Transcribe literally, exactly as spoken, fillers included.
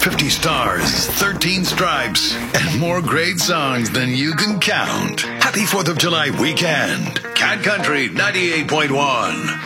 fifty stars, thirteen stripes, and more great songs than you can count. Happy fourth of July weekend. Cat Country ninety-eight point one.